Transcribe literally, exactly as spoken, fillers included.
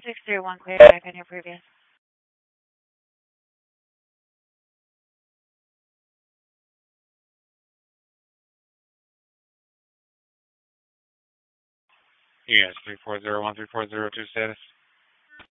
six zero one, clear back on your previous. Yes, three four zero one three four zero two status.